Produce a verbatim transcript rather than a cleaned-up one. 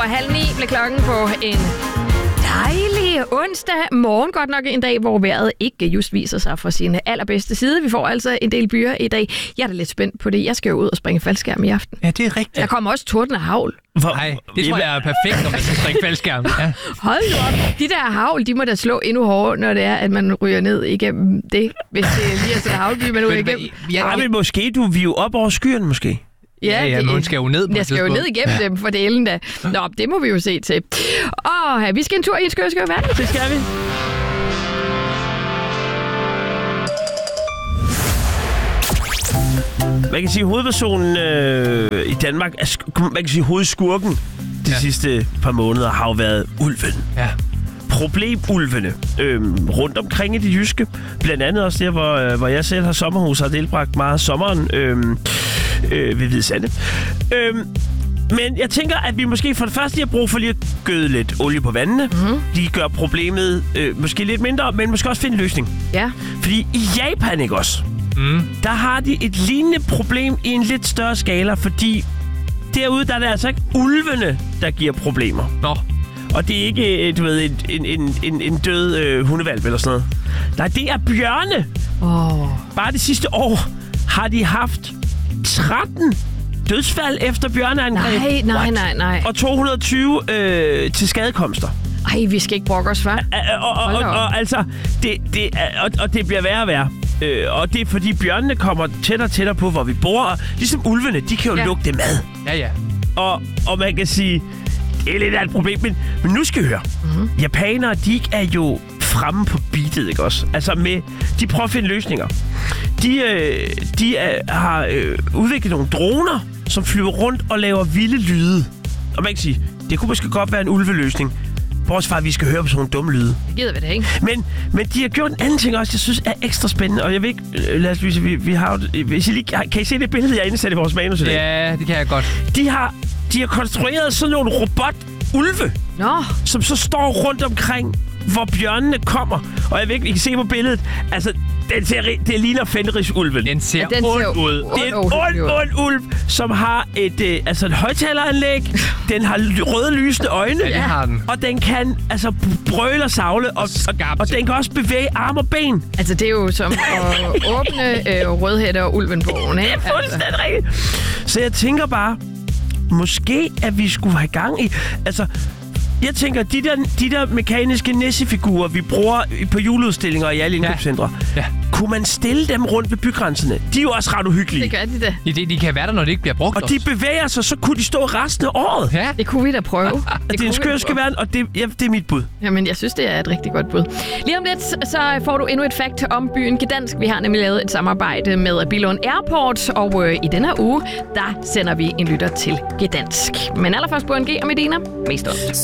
halv ni blev klokken på en dejlig onsdag morgen. Godt nok en dag, hvor vejret ikke just viser sig fra sin allerbedste side. Vi får altså en del byer i dag. Jeg er da lidt spændt på det. Jeg skal jo ud og springe faldskærm i aften. Ja, det er rigtigt. Der kommer også torden og havl. Nej, det tror jeg er perfekt, når man skal springe faldskærm. Ja. Hold nu op. De der havl, de må da slå endnu hårdere, når det er, at man ryger ned igennem det. Hvis det lige er sådan en havlby, man ryger igennem. Ja, ja, men måske du vi er jo op over skyerne, måske. Ja, ja, men skal jo ned på Jeg skal jo ned igennem ja. dem for delen da. Nå, det må vi jo se til. Og vi skal en tur i en skør, skør verden. Det skal vi. Man kan sige, hovedpersonen øh, i Danmark, er, man kan sige, hovedskurken de ja. sidste par måneder har jo været ulven. Ja. Problemulvene øh, rundt omkring i det jyske. Blandt andet også der, hvor, øh, hvor jeg selv har sommerhus, har delbragt meget sommeren øh, øh, ved Hvide Sande. Øh, men jeg tænker, at vi måske for det første har brug for lige at gøde lidt olie på vandene. Mm-hmm. De gør problemet øh, måske lidt mindre, men måske også finde en løsning. Ja. Fordi i Japan, ikke også? Mm. Der har de et lignende problem i en lidt større skala, fordi derude, der er det altså ikke ulvene, der giver problemer. Nå. Og det er ikke, du ved, en, en, en, en død øh, hundevalp eller sådan noget. Nej, det er bjørne. Oh. Bare det sidste år har de haft tretten dødsfald efter bjørneangreb. Nej, nej, nej, nej. Og to hundrede og tyve øh, til skadekomster. Ej, vi skal ikke brokke os, hva'? Og, og, og, og, og altså, det, det, og, og det bliver værre og værre. Øh, og det er fordi bjørnene kommer tættere og tættere på, hvor vi bor. Og ligesom ulvene, de kan jo ja. lugte mad. Ja, ja. Og, og man kan sige, det er lidt af et problem. Men, men nu skal vi høre. Mm-hmm. Japanere, de er jo fremme på beatet, ikke også? Altså med, de prøver at finde løsninger. De, øh, de er, har øh, udviklet nogle droner, som flyver rundt og laver vilde lyde. Og man kan sige, det kunne måske godt være en ulveløsning. Bortset fra, at vi skal høre på sådan nogle dumme lyde. Det gider vi det, ikke? Men, men de har gjort en anden ting også, jeg synes er ekstra spændende. Og jeg vil ikke... Lad os vise, vi, vi har... Hvis I lige, kan I se det billede, jeg indsat i vores manus i dag? Ja, det kan jeg godt. De har, de har konstrueret sådan nogle robot-ulve, Nå. som så står rundt omkring, hvor bjørnene kommer. Og jeg ved ikke, I kan se på billedet. Altså, den ser, det ligner Fenris-ulven. Den ser ja, ond ud. Det er en ond, ond ulv, som har et, øh, altså et højtaleranlæg. Den har røde lysende øjne. Ja, det har den. Og den kan altså brøle og savle. Og, og, og den kan også bevæge arme og ben. Altså, det er jo som at åbne øh, rødhætte og ulven på oven, ikke? Det er fuldstændig rigtigt. Så jeg tænker bare, måske at vi skulle have gang i... Altså, jeg tænker, de der, de der mekaniske nissefigurer, vi bruger på juleudstillinger i alle indkøbscentre, ja. Ja. Kunne man stille dem rundt ved bygrænserne? De er jo også ret uhyggelige. Det gør de da. Ja, de, de kan være der, når det ikke bliver brugt. Og også. de bevæger sig, så kunne de stå resten af året. Ja. Det kunne vi da prøve. Det, det er en skørske verden, og det, ja, det er mit bud. Jamen, jeg synes, det er et rigtig godt bud. Lige om lidt, så får du endnu et fact om byen Gdansk. Vi har nemlig lavet et samarbejde med Billund Airport, og øh, i denne her uge, der sender vi en lytter til Gdansk. Men allerførst på N G og Medina. Mest op.